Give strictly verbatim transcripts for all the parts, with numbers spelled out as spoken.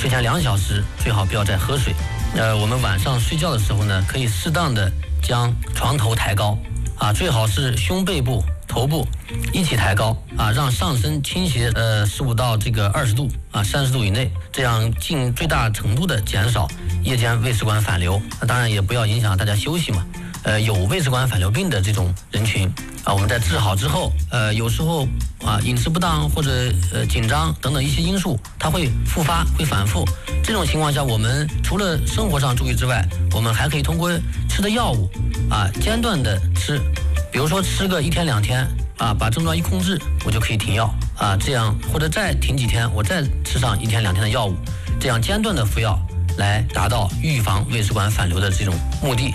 睡前两小时最好不要再喝水。呃，我们晚上睡觉的时候呢，可以适当的将床头抬高，啊，最好是胸背部、头部一起抬高，啊，让上身倾斜呃十五到这个二十度啊，三十度以内，这样尽最大程度的减少夜间胃食管反流。那当然也不要影响大家休息嘛。呃，有胃食管反流病的这种人群啊，我们在治好之后，呃，有时候啊饮食不当或者呃紧张等等一些因素，它会复发，会反复。这种情况下，我们除了生活上注意之外，我们还可以通过吃的药物啊，间断的吃，比如说吃个一天两天啊，把症状一控制，我就可以停药啊，这样或者再停几天，我再吃上一天两天的药物，这样间断的服药，来达到预防胃食管反流的这种目的。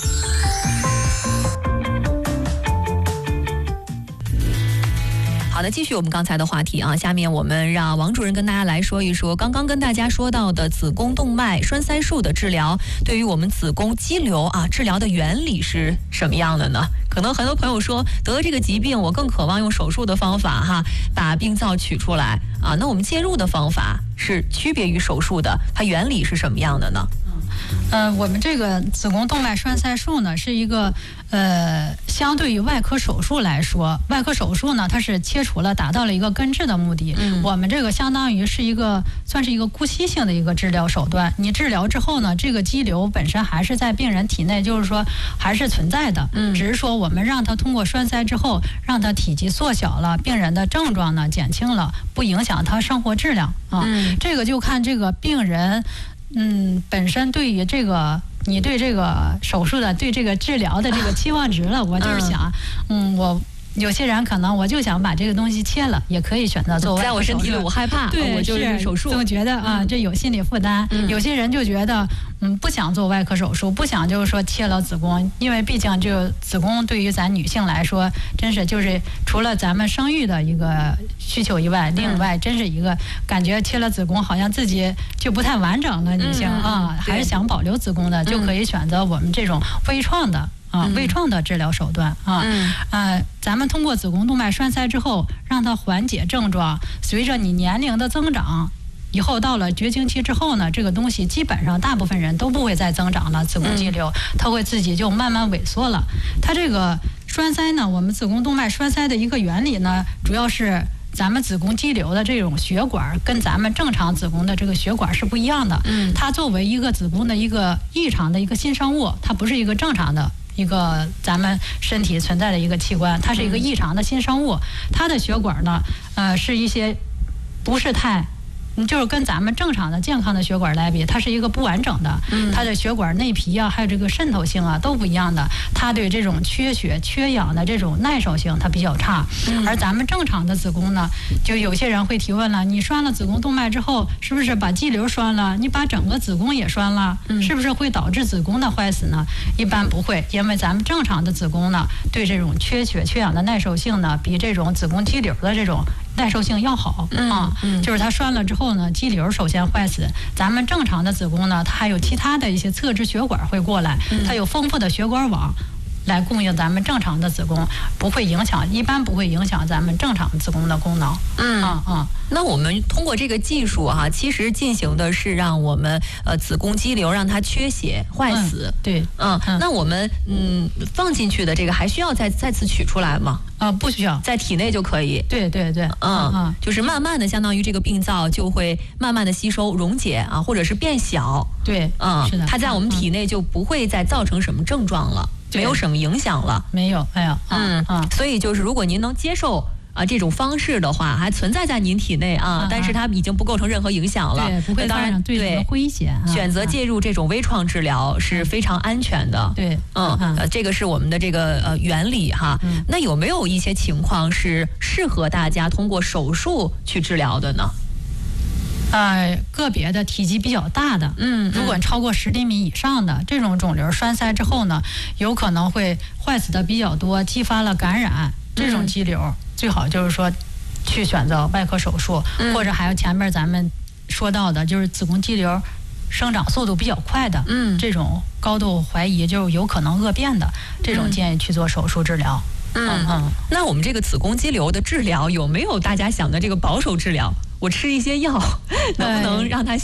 好的，继续我们刚才的话题啊，下面我们让王主任跟大家来说一说，刚刚跟大家说到的子宫动脉栓塞术的治疗，对于我们子宫肌瘤啊，治疗的原理是什么样的呢？可能很多朋友说，得了这个疾病，我更渴望用手术的方法哈，把病灶取出来啊。那我们介入的方法是区别于手术的，它原理是什么样的呢？ 呃，我们这个子宫动脉栓塞术呢，是一个呃，相对于外科手术来说，外科手术呢，它是切除了，达到了一个根治的目的。嗯，我们这个相当于是一个算是一个姑息性的一个治疗手段。你治疗之后呢，这个肌瘤本身还是在病人体内，就是说还是存在的。嗯，只是说我们让它通过栓塞之后，让它体积缩小了，病人的症状呢减轻了，不影响他生活质量啊。嗯，这个就看这个病人。嗯，本身对于这个你对这个手术的对这个治疗的这个期望值了，我就是想，嗯，我有些人可能我就想把这个东西切了，也可以选择做外科手术。 在我身体里我害怕， 对， 我就是手术， 总觉得啊、嗯、这有心理负担。嗯、有些人就觉得嗯不想做外科手术，不想就是说切了子宫，因为毕竟这个子宫对于咱女性来说，真是就是除了咱们生育的一个需求以外，另外真是一个感觉切了子宫好像自己就不太完整了。女性啊、嗯，还是想保留子宫的，就可以选择我们这种微创的。啊，微创的治疗手段啊，嗯，呃，咱们通过子宫动脉栓塞之后，让它缓解症状。随着你年龄的增长，以后到了绝经期之后呢，这个东西基本上大部分人都不会再增长了，子宫肌瘤它会自己就慢慢萎缩了。它这个栓塞呢，我们子宫动脉栓塞的一个原理呢，主要是咱们子宫肌瘤的这种血管跟咱们正常子宫的这个血管是不一样的。嗯，它作为一个子宫的一个异常的一个新生物，它不是一个正常的。一个咱们身体存在的一个器官，它是一个异常的新生物，它的血管呢，呃，是一些不是太，就是跟咱们正常的健康的血管来比，它是一个不完整的，它的血管内皮啊，还有这个渗透性啊都不一样的，它对这种缺血缺氧的这种耐受性它比较差。而咱们正常的子宫呢，就有些人会提问了，你栓了子宫动脉之后，是不是把肌瘤栓了？你把整个子宫也栓了，是不是会导致子宫的坏死呢？一般不会，因为咱们正常的子宫呢，对这种缺血缺氧的耐受性呢，比这种子宫肌瘤的这种耐受性要好啊。就是它栓了之后呢，肌瘤首先坏死。咱们正常的子宫呢，它还有其他的一些侧支血管会过来，它有丰富的血管网来供应咱们正常的子宫，不会影响，一般不会影响咱们正常子宫的功能。 嗯啊啊。那我们通过这个技术哈、啊，其实进行的是让我们呃子宫肌瘤让它缺血坏死。 嗯、对， 嗯，嗯那我们嗯放进去的这个还需要再再次取出来吗？ 啊、呃，不需要， 在体内就可以。 对对对， 嗯嗯，就是慢慢的，相当于这个病灶就会慢慢的吸收溶解啊，或者是变小。 对， 嗯， 是的， 它在我们体内就不会再造成什么症状了，没有什么影响了。 没有，哎呀， 嗯嗯，所以就是如果您能接受。啊，这种方式的话还存在在您体内啊，啊但是它已经不构成任何影响了， 对，不会造成对什么危险。 选择介入这种微创治疗是非常安全的。 对， 嗯，呃，这个是我们的这个呃原理哈。嗯、那有没有一些情况是适合大家通过手术去治疗的呢？ 呃，个别的体积比较大的，嗯，如果超过十厘米以上的这种肿瘤栓塞之后呢，有可能会坏死的比较多，激发了感染。这种肌瘤、嗯、最好就是说去选择外科手术、嗯、或者还有前面咱们说到的就是子宫肌瘤生长速度比较快的，嗯，这种高度怀疑就有可能恶变的，这种建议去做手术治疗。 嗯嗯，那我们这个子宫肌瘤的治疗有没有大家想的这个保守治疗？我吃一些药能不能让它